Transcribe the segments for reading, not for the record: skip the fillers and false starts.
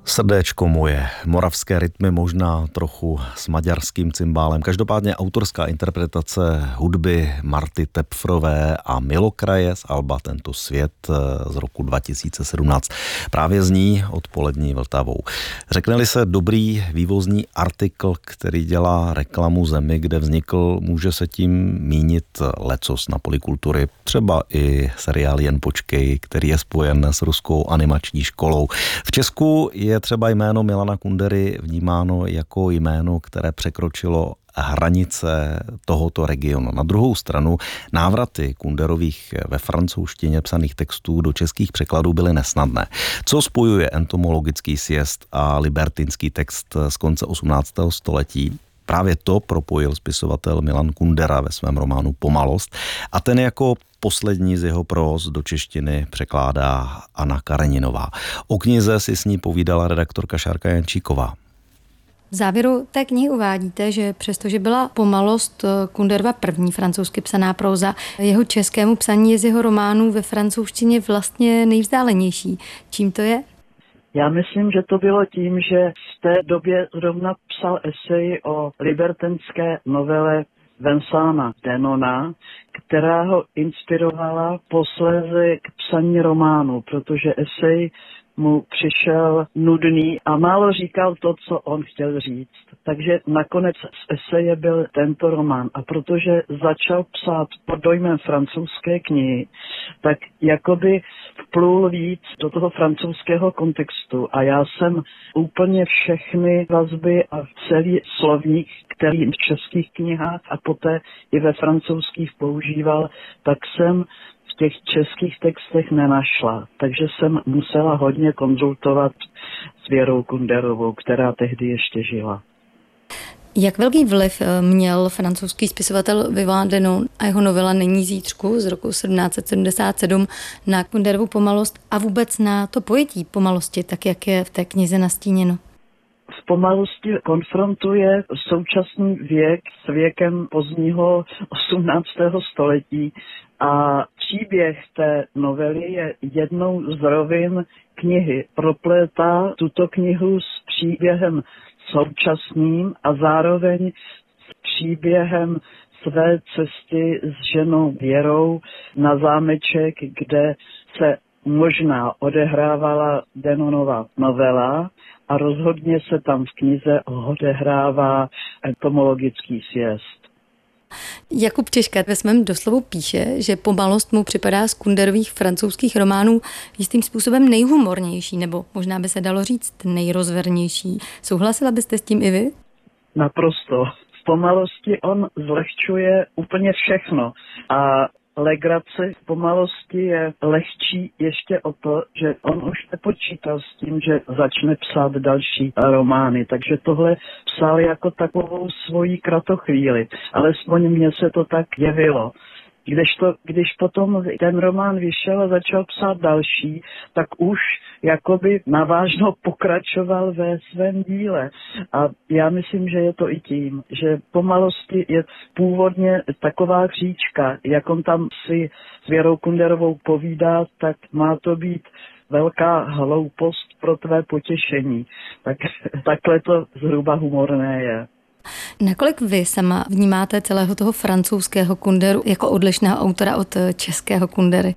Srdéčko moje, moravské rytmy možná trochu s maďarským cymbálem. Každopádně autorská interpretace hudby Marty Tepfrové a Milokraje z alba Tento svět z roku 2017. Právě zní Odpolední Vltavou. Řekne-li se dobrý vývozní artikl, který dělá reklamu zemi, kde vznikl, může se tím mínit lecos na poli kultury. Třeba i seriál Jen počkej, který je spojen s ruskou animační školou. V Česku je třeba jméno Milana Kundery vnímáno jako jméno, které překročilo hranice tohoto regionu. Na druhou stranu návraty Kunderových ve francouzštině psaných textů do českých překladů byly nesnadné. Co spojuje entomologický sjezd a libertinský text z konce 18. století? Právě to propojil spisovatel Milan Kundera ve svém románu Pomalost a ten jako poslední z jeho próz do češtiny překládá Anna Kareninová. O knize si s ní povídala redaktorka Šárka Jančíková. V závěru té knihy uvádíte, že přestože byla Pomalost Kunderova první francouzsky psaná próza, jeho českému psaní je z jeho románů ve francouzštině vlastně nejvzdálenější. Čím to je? Já myslím, že to bylo tím, že v té době zrovna psal esej o libertinské novele Vincenta Denona, která ho inspirovala posléze k psaní románu, protože esej mu přišel nudný a málo říkal to, co on chtěl říct. Takže nakonec z eseje byl tento román. A protože začal psát pod dojmem francouzské knihy, tak jakoby vplul víc do toho francouzského kontextu. A já jsem úplně všechny vazby a celý slovník, který v českých knihách a poté i ve francouzských používal, tak jsem v těch českých textech nenašla. Takže jsem musela hodně konzultovat s Věrou Kunderovou, která tehdy ještě žila. Jak velký vliv měl francouzský spisovatel Vincent Denon a jeho novela Není zítřku z roku 1777 na Kunderovu Pomalost a vůbec na to pojetí pomalosti, tak jak je v té knize nastíněno? V Pomalosti konfrontuje současný věk s věkem pozdního 18. století a příběh té novely je jednou z rovin knihy. Proplétá tuto knihu s příběhem současným a zároveň s příběhem své cesty s ženou Věrou na zámeček, kde se možná odehrávala Denonova novela a rozhodně se tam v knize odehrává entomologický sjezd. Jakub Češka ve svém doslovu píše, že Pomalost mu připadá z Kunderových francouzských románů jistým způsobem nejhumornější, nebo možná by se dalo říct nejrozvernější. Souhlasila byste s tím i vy? Naprosto. V Pomalosti on zlehčuje úplně všechno a legrace v Pomalosti je lehčí ještě o to, že on už nepočítal s tím, že začne psát další romány, takže tohle psal jako takovou svoji kratochvíli, alespoň mně se to tak jevilo. Když potom ten román vyšel a začal psát další, tak už jakoby navážno pokračoval ve svém díle. A já myslím, že je to i tím, že Pomalosti je původně taková říčka, jak on tam si s Věrou Kunderovou povídá, tak má to být velká hloupost pro tvé potěšení. Tak takhle to zhruba humorné je. Nakolik vy sama vnímáte celého toho francouzského Kunderu jako odlišného autora od českého Kundery?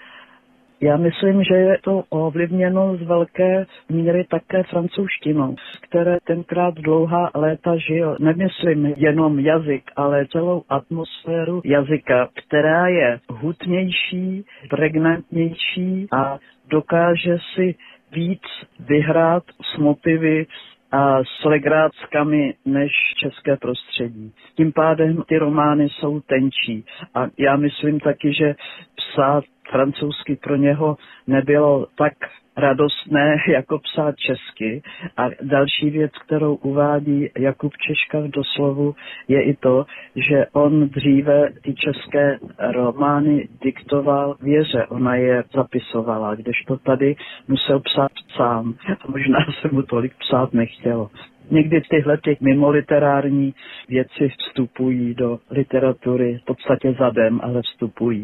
Já myslím, že je to ovlivněno z velké míry také francouzštinou, které tenkrát dlouhá léta žil. Nemyslím jenom jazyk, ale celou atmosféru jazyka, která je hutnější, pregnantnější a dokáže si víc vyhrát s motivy a s legráckami než české prostředí. Tím pádem ty romány jsou tenčí. A já myslím taky, že psát francouzsky pro něho nebylo tak radostné, jako psát česky. A další věc, kterou uvádí Jakub Češka v doslovu, je i to, že on dříve ty české romány diktoval Věře, ona je zapisovala, kdežto tady musel psát sám. A možná se mu tolik psát nechtělo. Někdy tyhle ty mimoliterární věci vstupují do literatury v podstatě zadem, ale vstupují.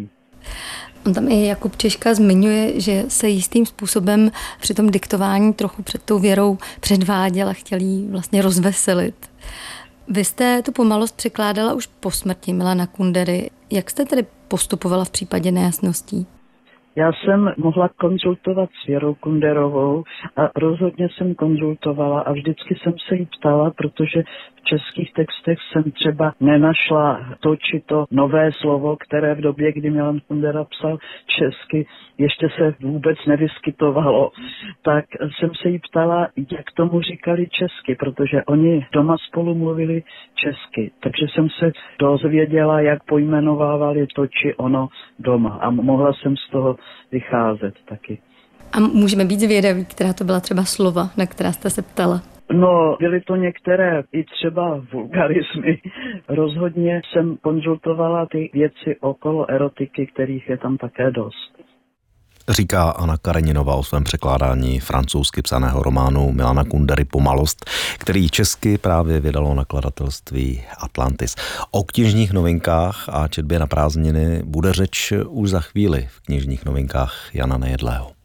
On tam i Jakub Češka zmiňuje, že se jistým způsobem při tom diktování trochu před tou Věrou předváděl a chtěl jí vlastně rozveselit. Vy jste tu pomalost překládala už po smrti Milana Kundery. Jak jste tedy postupovala v případě nejasností? Já jsem mohla konzultovat s Věrou Kunderovou a rozhodně jsem konzultovala a vždycky jsem se jí ptala, protože v českých textech jsem třeba nenašla to či to nové slovo, které v době, kdy Milan Kundera psal česky, ještě se vůbec nevyskytovalo. Tak jsem se jí ptala, jak tomu říkali česky, protože oni doma spolu mluvili česky. Takže jsem se dozvěděla, jak pojmenovávali to či ono doma a mohla jsem z toho vycházet taky. A můžeme být zvědaví, která to byla třeba slova, na která jste se ptala? No, byly to některé i třeba vulgarismy. Rozhodně jsem konzultovala ty věci okolo erotiky, kterých je tam také dost. Říká Anna Kareninová o svém překládání francouzsky psaného románu Milana Kundery Pomalost, který česky právě vydalo nakladatelství Atlantis. O knižních novinkách a četbě na prázdniny bude řeč už za chvíli v knižních novinkách Jana Nejedlého.